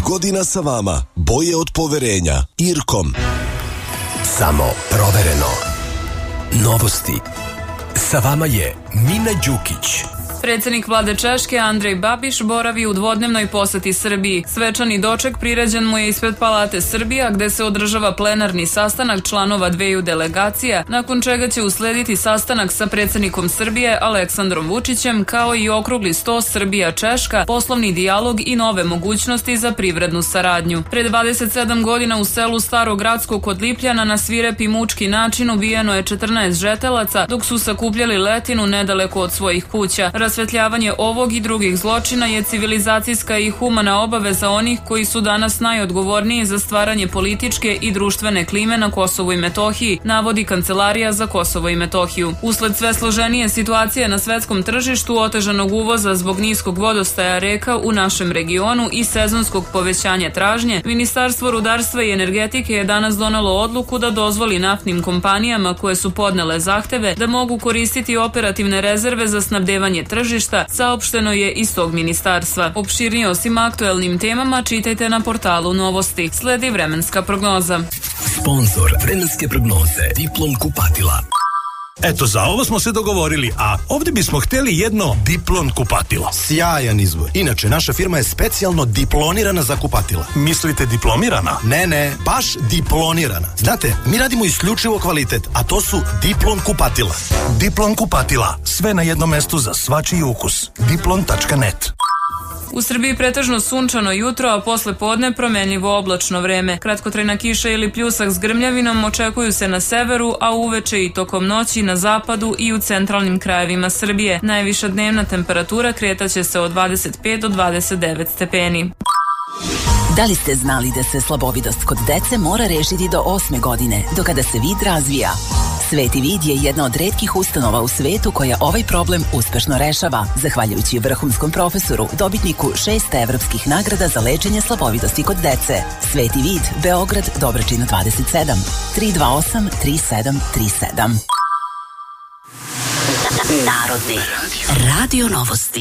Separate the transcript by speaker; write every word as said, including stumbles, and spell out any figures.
Speaker 1: godina sa vama, bolje od poverenja. Irkom.
Speaker 2: Samo provereno. Novosti. Sa vama je Mina Đukić.
Speaker 3: Predsednik vlade Češke Andrej Babiš boravi u dvodnevnoj poseti Srbiji. Svečani doček priređen mu je ispred Palate Srbija, gde se održava plenarni sastanak članova dveju delegacija, nakon čega će uslediti sastanak sa predsednikom Srbije Aleksandrom Vučićem, kao i okrugli sto Srbija-Češka, poslovni dijalog i nove mogućnosti za privrednu saradnju. Pre dvadeset sedam godina u selu Starogradsko kod Lipljana na svirep i mučki način ubijeno je četrnaest žetelaca dok su sakupljali letinu nedaleko od svojih kuća. Rasvetljavanje ovog i drugih zločina je civilizacijska i humana obaveza onih koji su danas najodgovorniji za stvaranje političke i društvene klime na Kosovu i Metohiji, navodi Kancelarija za Kosovo i Metohiju. Usled sve složenije situacije na svetskom tržištu, otežanog uvoza zbog niskog vodostaja reka u našem regionu i sezonskog povećanja tražnje, Ministarstvo rudarstva i energetike je danas donelo odluku da dozvoli naftnim kompanijama koje su podnele zahteve da mogu koristiti operativne rezerve za snabdevanje tržišta, saopšteno je iz tog ministarstva. Opširnije o svim aktuelnim temama čitajte na portalu Novosti. Sledi vremenska prognoza.
Speaker 2: Sponzor vremenske prognoze Diplom kupatila.
Speaker 4: Eto, za ovo smo se dogovorili, a ovdje bismo hteli jedno Diplon kupatilo.
Speaker 5: Sjajan izbor. Inače, naša firma je specijalno diplonirana za kupatila.
Speaker 4: Mislite diplomirana?
Speaker 5: Ne, ne, baš diplonirana. Znate, mi radimo isključivo kvalitet, a to su Diplon kupatila.
Speaker 4: Diplon kupatila. Sve na jednom mestu za svačiji ukus. diplon tačka net.
Speaker 3: U Srbiji pretežno sunčano jutro, a posle podne promenljivo oblačno vreme. Kratkotrajna kiša ili pljusak s grmljavinom očekuju se na severu, a uveče i tokom noći na zapadu i u centralnim krajevima Srbije. Najviša dnevna temperatura kretaće se od dvadeset pet do dvadeset devet stepeni.
Speaker 6: Da li ste znali da se slabovidost kod dece mora rešiti do osme godine, do kada se vid razvija? Sveti vid je jedna od retkih ustanova u svetu koja ovaj problem uspešno rešava, zahvaljujući vrhunskom profesoru, dobitniku šest evropskih nagrada za lečenje slabovidosti kod dece. Sveti vid, Beograd, Dobračina dvadeset sedam, tri dva osam tri sedam tri sedam.
Speaker 7: Narodni radio Novosti.